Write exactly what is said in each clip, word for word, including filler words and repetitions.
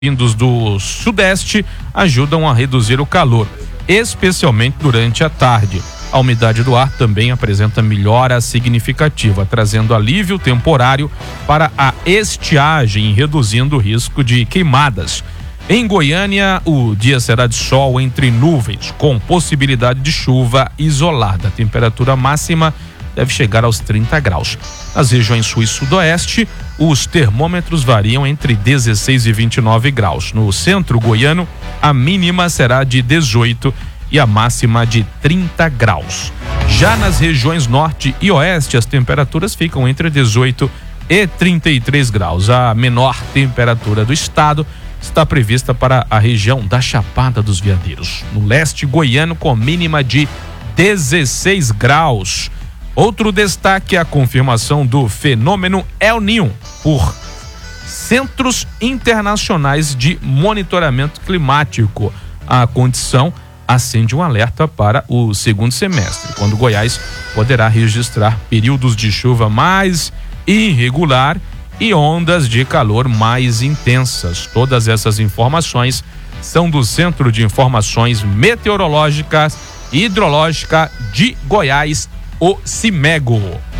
vindos do sudeste ajudam a reduzir o calor, especialmente durante a tarde. A umidade do ar também apresenta melhora significativa, trazendo alívio temporário para a estiagem e reduzindo o risco de queimadas. Em Goiânia, o dia será de sol entre nuvens, com possibilidade de chuva isolada. A temperatura máxima deve chegar aos trinta graus. Nas regiões sul e sudoeste, os termômetros variam entre dezesseis e vinte e nove graus. No centro goiano, a mínima será de dezoito e a máxima de trinta graus. Já nas regiões norte e oeste, as temperaturas ficam entre dezoito e trinta e três graus. A menor temperatura do estado está prevista para a região da Chapada dos Veadeiros, no leste goiano, com mínima de dezesseis graus. Outro destaque é a confirmação do fenômeno El Niño por centros internacionais de monitoramento climático. A condição acende um alerta para o segundo semestre, quando Goiás poderá registrar períodos de chuva mais irregular e ondas de calor mais intensas. Todas essas informações são do Centro de Informações Meteorológicas e Hidrológica de Goiás, o CIMEGO.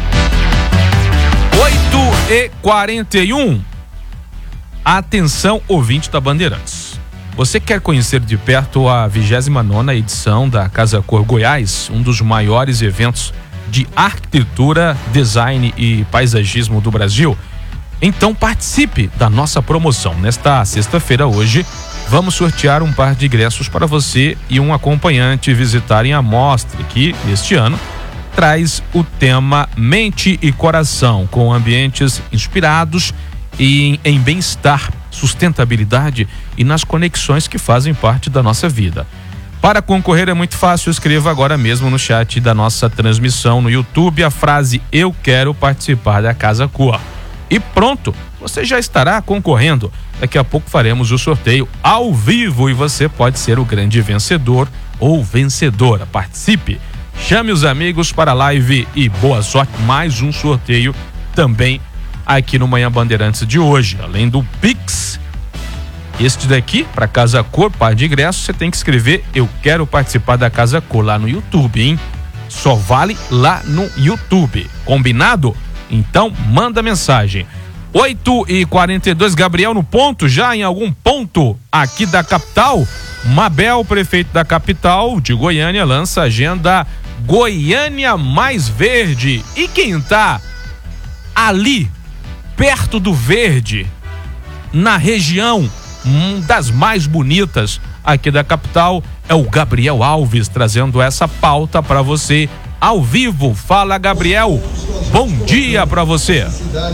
oito e quarenta e um. Atenção, ouvinte da Bandeirantes. Você quer conhecer de perto a vigésima nona edição da Casa Cor Goiás, um dos maiores eventos de arquitetura, design e paisagismo do Brasil? Então participe da nossa promoção. Nesta sexta-feira, hoje, vamos sortear um par de ingressos para você e um acompanhante visitarem a mostra, que este ano traz o tema Mente e Coração, com ambientes inspirados em, em bem-estar, sustentabilidade e nas conexões que fazem parte da nossa vida. Para concorrer é muito fácil, escreva agora mesmo no chat da nossa transmissão no YouTube a frase "Eu quero participar da Casa Cor". E pronto, você já estará concorrendo. Daqui a pouco faremos o sorteio ao vivo e você pode ser o grande vencedor ou vencedora. Participe! Chame os amigos para a live e boa sorte. Mais um sorteio também aqui no Manhã Bandeirantes de hoje. Além do Pix, este daqui, para Casa Cor, par de ingressos, você tem que escrever "Eu quero participar da Casa Cor" lá no YouTube, hein? Só vale lá no YouTube. Combinado? Então, manda mensagem. oito e quarenta e dois, Gabriel no ponto, já em algum ponto aqui da capital. Mabel, prefeito da capital de Goiânia, lança a agenda Goiânia Mais Verde. E quem tá ali, perto do verde, na região hum, das mais bonitas aqui da capital, é o Gabriel Alves, trazendo essa pauta para você ao vivo. Fala, Gabriel, bom dia para você.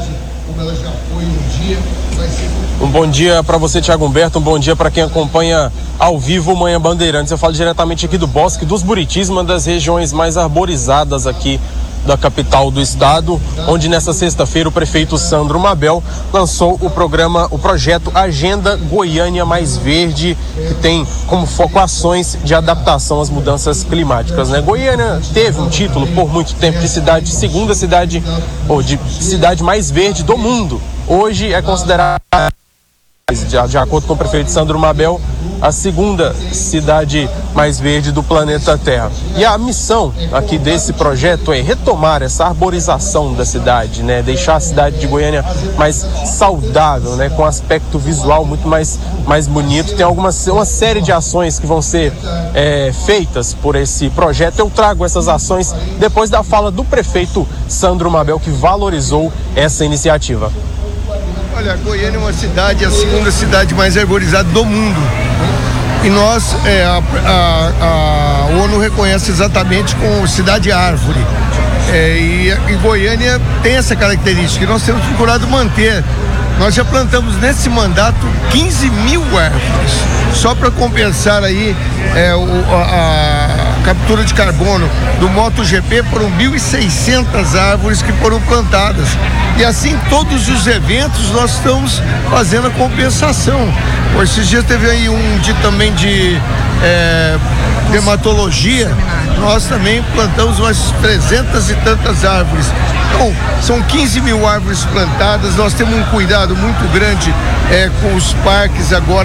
Um bom dia para você, Thiago Humberto, um bom dia para quem acompanha ao vivo o Manhã Bandeirantes. Eu falo diretamente aqui do Bosque dos Buritis, uma das regiões mais arborizadas aqui da capital do estado, onde nessa sexta-feira o prefeito Sandro Mabel lançou o programa, o projeto Agenda Goiânia Mais Verde, que tem como foco ações de adaptação às mudanças climáticas, né? Goiânia teve um título por muito tempo de cidade, segunda cidade, ou de cidade mais verde do mundo. Hoje é considerada, de, de acordo com o prefeito Sandro Mabel, a segunda cidade mais verde do planeta Terra. E a missão aqui desse projeto é retomar essa arborização da cidade, né? Deixar a cidade de Goiânia mais saudável, né? Com aspecto visual muito mais, mais bonito. Tem algumas, uma série de ações que vão ser é, feitas por esse projeto. Eu trago essas ações depois da fala do prefeito Sandro Mabel, que valorizou essa iniciativa. Olha, Goiânia é uma cidade, a segunda cidade mais arborizada do mundo. E nós, é, a, a, a ONU reconhece exatamente como cidade árvore. É, e, e Goiânia tem essa característica e nós temos procurado manter. Nós já plantamos nesse mandato quinze mil árvores, só para compensar aí é, o, a, a captura de carbono do MotoGP. Foram mil e seiscentas árvores que foram plantadas. E assim, todos os eventos nós estamos fazendo a compensação. Esses dias teve aí um dia também de é, dermatologia, nós também plantamos umas trezentas e tantas árvores. Então, são quinze mil árvores plantadas, nós temos um cuidado muito grande é, com os parques agora.